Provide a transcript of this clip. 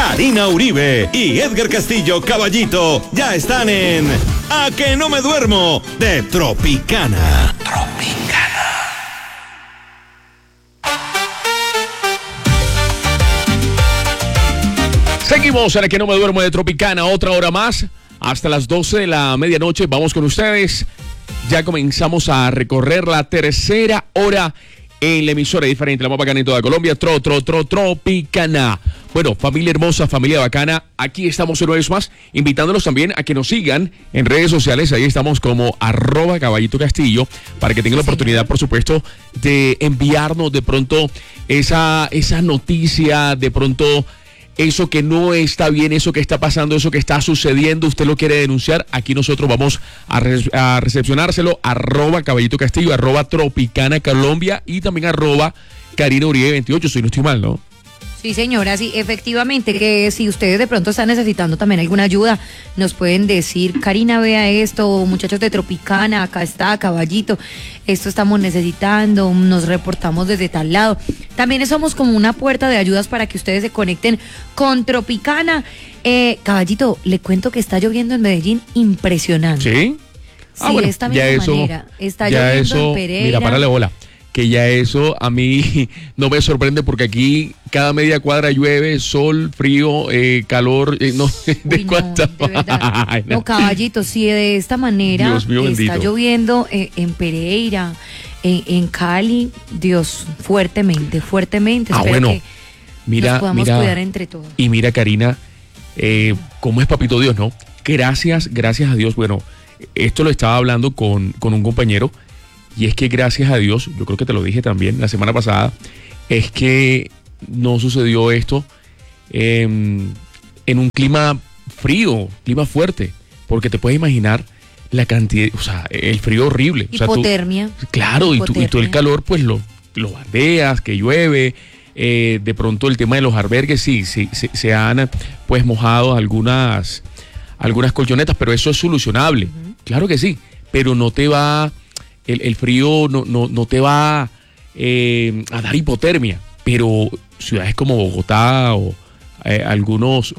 Karina Uribe y Edgar Castillo Caballito ya están en A que no me duermo de Tropicana. Seguimos en A que no me duermo de Tropicana, otra hora más, hasta las 12 de la medianoche. Vamos con ustedes. Ya comenzamos a recorrer la tercera hora en la emisora diferente, la más bacana en toda Colombia, Tropicana. Bueno, familia hermosa, familia bacana, aquí estamos una vez más, invitándolos también a que nos sigan en redes sociales. Ahí estamos como @Caballito Castillo, para que tengan la oportunidad, por supuesto, de enviarnos de pronto esa noticia, de pronto eso que no está bien, eso que está pasando, eso que está sucediendo, usted lo quiere denunciar, aquí nosotros vamos a recepcionárselo, @Caballito Castillo, @Tropicana Colombia y también @Karina Uribe 28, si no estoy mal, ¿no? Sí, señora, sí, efectivamente, que si ustedes de pronto están necesitando también alguna ayuda, nos pueden decir, Karina, vea esto, muchachos de Tropicana, acá está, Caballito, esto estamos necesitando, nos reportamos desde tal lado. También somos como una puerta de ayudas para que ustedes se conecten con Tropicana. Caballito, le cuento que está lloviendo en Medellín, impresionante. ¿Sí? Sí, bueno, de esta misma manera. Está lloviendo en Pereira. Mira, párale bola. Que ya eso a mí no me sorprende, porque aquí cada media cuadra llueve, sol, frío, calor, no, de verdad. Ay, no. No, Caballito, si de esta manera Dios mío, está bendito. lloviendo en Pereira, en Cali, Dios, fuertemente. Espero bueno, que nos podamos cuidar entre todos. Y mira, Karina, cómo es papito Dios, ¿no? Gracias a Dios. Bueno, esto lo estaba hablando con un compañero. Y es que gracias a Dios, yo creo que te lo dije también la semana pasada, es que no sucedió esto en un clima frío, clima fuerte, porque te puedes imaginar la cantidad, o sea, el frío horrible. Hipotermia. O sea, claro, y tú el calor pues lo bandeas, que llueve, de pronto el tema de los albergues, sí, se han pues mojado algunas colchonetas, pero eso es solucionable, claro que sí, pero no te va... El frío no te va a dar hipotermia, pero ciudades como Bogotá o algunos